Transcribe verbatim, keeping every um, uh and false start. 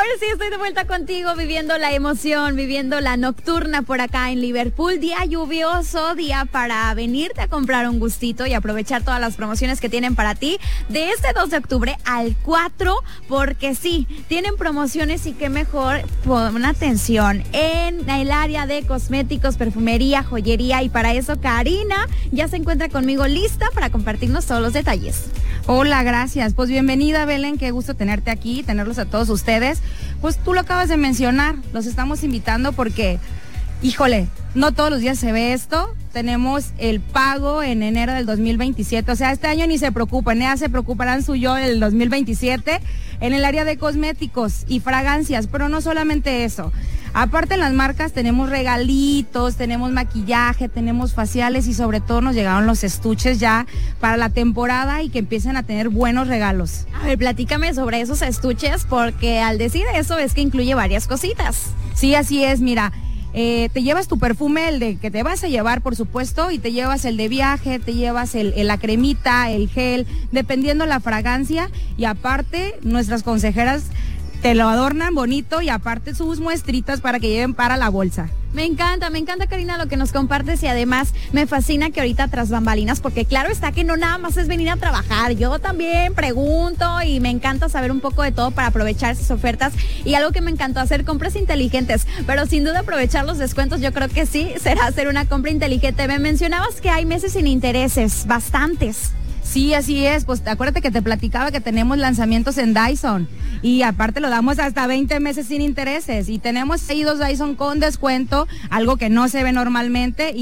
Ahora sí estoy de vuelta contigo, viviendo la emoción, viviendo la nocturna por acá en Liverpool. Día lluvioso, día para venirte a comprar un gustito y aprovechar todas las promociones que tienen para ti de este dos de octubre al cuatro, porque sí, tienen promociones y qué mejor, pon atención, en el área de cosméticos, perfumería, joyería, y para eso Karina ya se encuentra conmigo lista para compartirnos todos los detalles. Hola, gracias. Pues bienvenida, Belén, qué gusto tenerte aquí, tenerlos a todos ustedes. Pues tú lo acabas de mencionar, los estamos invitando porque, híjole, no todos los días se ve esto. Tenemos el pago en enero del dos mil veintisiete, o sea, este año ni se preocupen, ya se preocuparán su yo del dos mil veintisiete en el área de cosméticos y fragancias, pero no solamente eso. Aparte en las marcas tenemos regalitos, tenemos maquillaje, tenemos faciales y sobre todo nos llegaron los estuches ya para la temporada y que empiecen a tener buenos regalos. A ver, platícame sobre esos estuches, porque al decir eso es que incluye varias cositas. Sí, así es, mira. Eh, te llevas tu perfume, el de que te vas a llevar, por supuesto, y te llevas el de viaje, te llevas el, el la cremita, el gel, dependiendo la fragancia, y aparte nuestras consejeras te lo adornan bonito y aparte sus muestritas para que lleven para la bolsa. Me encanta, me encanta, Karina, lo que nos compartes, y además me fascina que ahorita tras bambalinas, porque claro está que no nada más es venir a trabajar, yo también pregunto y me encanta saber un poco de todo para aprovechar esas ofertas, y algo que me encantó, hacer compras inteligentes, pero sin duda aprovechar los descuentos, yo creo que sí, será hacer una compra inteligente. Me mencionabas que hay meses sin intereses, bastantes. Sí, así es, pues acuérdate que te platicaba que tenemos lanzamientos en Dyson y aparte lo damos hasta veinte meses sin intereses y tenemos seis Dyson con descuento, algo que no se ve normalmente. Y